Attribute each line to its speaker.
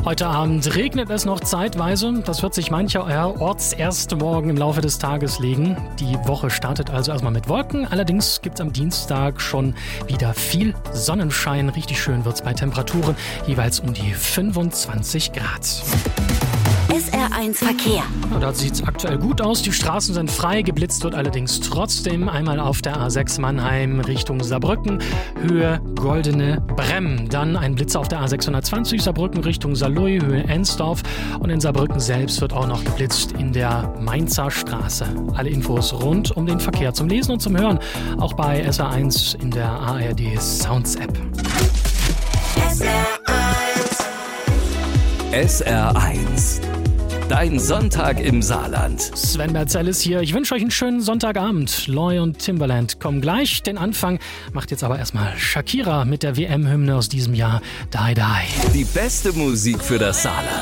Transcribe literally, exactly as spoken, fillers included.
Speaker 1: Heute Abend regnet es noch zeitweise. Das wird sich mancherorts erst morgen im Laufe des Tages legen. Die Woche startet also erstmal mit Wolken. Allerdings gibt es am Dienstag schon wieder viel Sonnenschein. Richtig schön wird es bei Temperaturen jeweils um die fünfundzwanzig Grad.
Speaker 2: S R eins Verkehr.
Speaker 1: Ja, da sieht es aktuell gut aus. Die Straßen sind frei. Geblitzt wird allerdings trotzdem. Einmal auf der A sechs Mannheim Richtung Saarbrücken, Höhe Goldene Bremm. Dann ein Blitzer auf der A sechshundertzwanzig Saarbrücken Richtung Saarlouis, Höhe Ensdorf. Und in Saarbrücken selbst wird auch noch geblitzt in der Mainzer Straße. Alle Infos rund um den Verkehr zum Lesen und zum Hören auch bei S R eins in der A R D Sounds App.
Speaker 2: S R eins.
Speaker 3: S R eins. Dein Sonntag im Saarland.
Speaker 1: Sven Merzellis hier. Ich wünsche euch einen schönen Sonntagabend. Loy und Timbaland kommen gleich. Den Anfang macht jetzt aber erstmal Shakira mit der W M-Hymne aus diesem Jahr. Die Die.
Speaker 3: Die beste Musik für das Saarland.